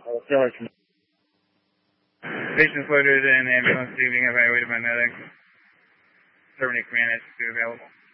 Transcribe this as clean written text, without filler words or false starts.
Patients loaded in ambulance leaving evaluated by medics. Terminate command as available.